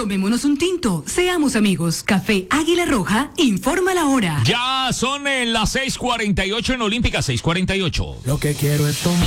Tomémonos un tinto, seamos amigos. Café Águila Roja, informa la hora. Ya son las 6:48 en Olímpica, 6:48. Lo que quiero es tomar.